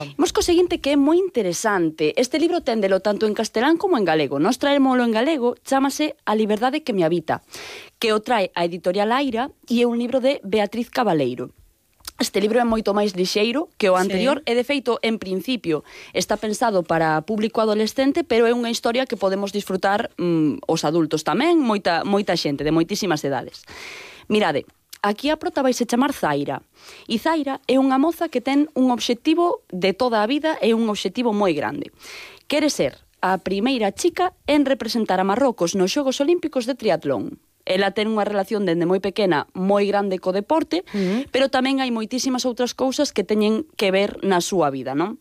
Imos co seguinte que é moi interesante. Este libro téndelo tanto en castelán como en galego. Nos traémolo en galego, chámase A liberdade que me habita, que o trae a editorial Aira e é un libro de Beatriz Cabaleiro. Este libro é moito máis lixeiro que o anterior e, de feito, en principio, está pensado para público adolescente, pero é unha historia que podemos disfrutar os adultos tamén, moita xente, de moitísimas edades. Mirade, aquí a prota vaise chamar Zaira. E Zaira é unha moza que ten un obxectivo de toda a vida e un obxectivo moi grande. Quere ser a primeira chica en representar a Marrocos nos Xogos Olímpicos de triatlón. Ela ten unha relación dende moi pequena moi grande co deporte, pero tamén hai moitísimas outras cousas que teñen que ver na súa vida, non?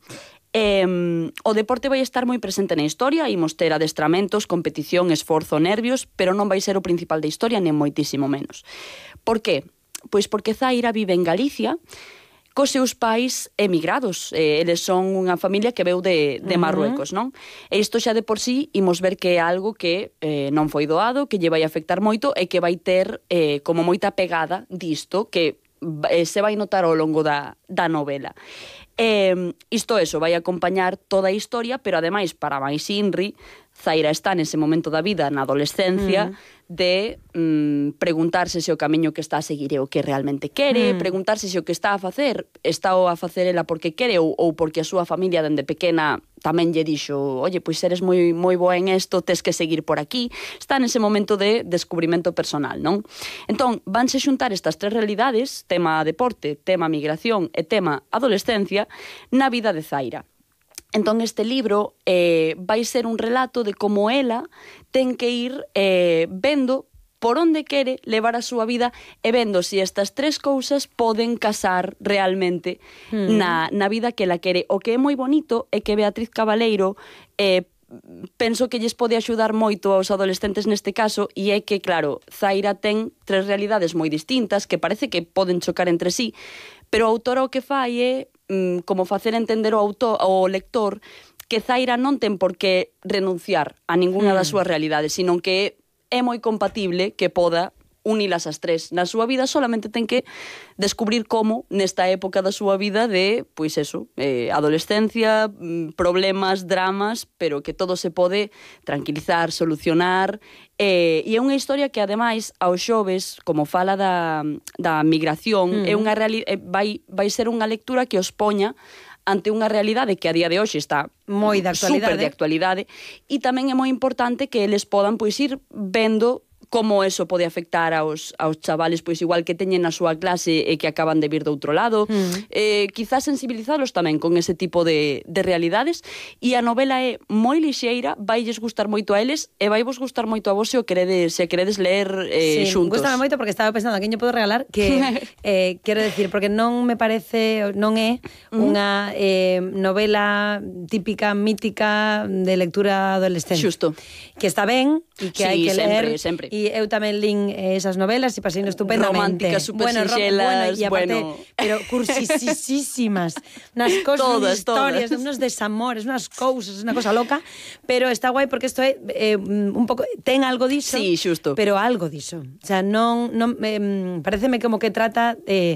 O deporte vai estar moi presente na historia, imos ter adestramentos, competición, esforzo, nervios, pero non vai ser o principal da historia, nen moitísimo menos. Por qué? Pois porque Zaira vive en Galicia cos seus pais emigrados. Eles son unha familia que veu de Marruecos, non? E isto xa de por sí imos ver que é algo que non foi doado, que lle vai afectar moito e que vai ter como moita pegada disto que se vai notar ao longo da novela. Isto vai acompañar toda a historia, pero ademais, para máis inri, Zaira está nese momento da vida, na adolescencia, de preguntarse se o camiño que está a seguir é o que realmente quere, preguntarse se o que está a facer ela porque quere ou porque a súa familia dende pequena tamén lle dixo, oye, pois eres moi boa en isto, tes que seguir por aquí. Está nese momento de descubrimento personal, non? Entón, vanse xuntar estas tres realidades, tema deporte, tema migración e tema adolescencia, na vida de Zaira. Entón, este libro vai ser un relato de como ela ten que ir vendo por onde quere levar a súa vida e vendo se estas tres cousas poden casar realmente na vida que ela quere. O que é moi bonito é que Beatriz Cabaleiro penso que lles pode axudar moito aos adolescentes neste caso, e é que, claro, Zaira ten tres realidades moi distintas que parece que poden chocar entre sí, pero a autora o que fai é como facer entender ao lector que Zaira non ten por que renunciar a ninguna das súas realidades, sino que é moi compatible que poda unilas as tres na súa vida, solamente ten que descubrir como nesta época da súa vida de, pois eso, adolescencia, problemas, dramas, pero que todo se pode tranquilizar, solucionar, e é unha historia que ademais aos xoves, como fala da migración, é unha vai ser unha lectura que os poña ante unha realidade que a día de hoxe está moi de actualidade, super de actualidade, e tamén é moi importante que eles podan pois ir vendo como eso pode afectar aos chavales, pois igual que teñen na súa clase e que acaban de vir do outro lado, quizás sensibilizalos tamén con ese tipo de realidades, e a novela é moi lixeira, vailles gustar moito a eles e vai vos gustar moito a vos se queredes ler xuntos. Gústame moito porque estaba pensando a quen lle podo regalar, que quero decir, porque non me parece, non é unha novela típica, mítica de lectura adolescente. Xusto. Que está ben e que hai que ler. Sempre. E eu tamén lín esas novelas e pasei estupendamente. Románticas, super sinxelas, e aparte, pero cursisísimas, nas cousas, nas historias, uns desamores, unas cousas, unha cosa loca, pero está guai porque isto é un pouco, ten algo diso, sí, xusto, pero algo diso. O sea, non pareceme como que trata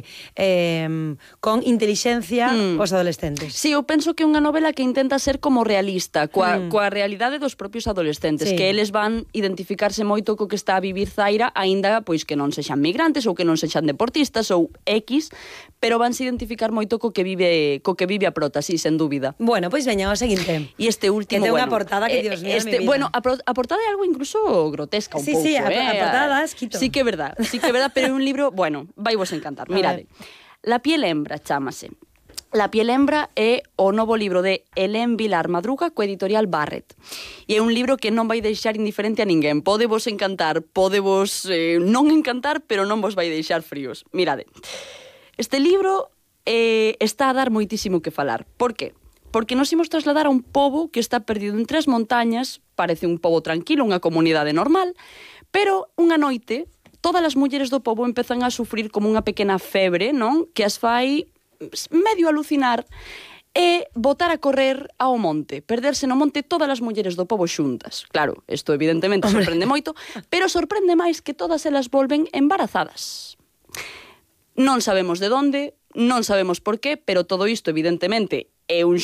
con intelixencia os adolescentes. Sí, eu penso que é unha novela que intenta ser como realista, coa realidade dos propios adolescentes, que eles van identificarse moito co que está a vivir Zaira, aínda pois que non sexan migrantes ou que non sexan deportistas ou X, pero vanse identificar moito co que vive a prota, sí, sen dúbida. Bueno, pois veña ao seguinte. E este último, que ten unha portada que, Dios mío, mi vida. Bueno, a portada é algo incluso grotesca un pouco. Sí, a portada das quito. Sí que é verdad, pero é un libro, bueno, vai vos encantar. Mirade, La piel hembra chámase. La piel hembra é o novo libro de Hélène Vilar Madruga co editorial Barret. E é un libro que non vai deixar indiferente a ninguén. Pode vos encantar, pode vos non encantar, pero non vos vai deixar fríos. Mirade, este libro está a dar moitísimo que falar. Por qué? Porque nos imos trasladar a un pobo que está perdido entre as montañas, parece un pobo tranquilo, unha comunidade normal, pero unha noite todas as mulleres do pobo empezan a sufrir como unha pequena febre, non? Que as fai medio alucinar e botar a correr ao monte, perderse no monte todas as mulleres do pobo xuntas. Claro, isto evidentemente sorprende moito, pero sorprende máis que todas elas volven embarazadas. Non sabemos de onde, non sabemos por qué, pero todo isto evidentemente é un